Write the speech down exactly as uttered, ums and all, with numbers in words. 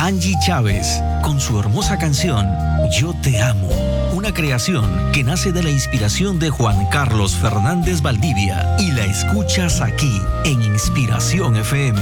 Angie Chávez, con su hermosa canción Yo te amo. Una creación que nace de la inspiración de Juan Carlos Fernández Valdivia y la escuchas aquí en Inspiración F M.